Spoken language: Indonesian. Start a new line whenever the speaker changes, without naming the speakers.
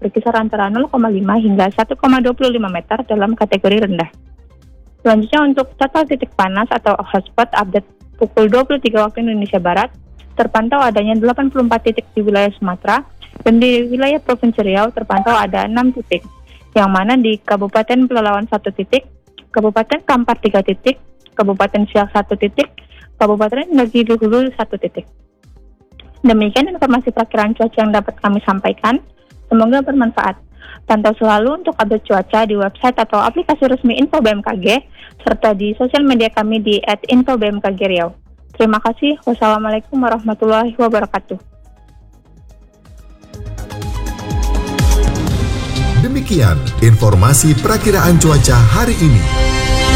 berkisar antara 0,5 hingga 1,25 meter dalam kategori rendah. Selanjutnya untuk total titik panas atau hotspot update pukul 23 waktu Indonesia Barat, terpantau adanya 84 titik di wilayah Sumatera, dan di wilayah Provinsi Riau terpantau ada 6 titik, yang mana di Kabupaten Pelalawan 1 titik, Kabupaten Kampar 3 titik, Kabupaten Siak 1 titik, Kabupaten Negeri Hulu 1 titik. Demikian informasi perakiran cuaca yang dapat kami sampaikan. Semoga bermanfaat. Pantau selalu untuk update cuaca di website atau aplikasi resmi Info BMKG, serta di sosial media kami di @infobmkgriau. Terima kasih. Wassalamualaikum warahmatullahi wabarakatuh.
Demikian informasi perakiraan cuaca hari ini.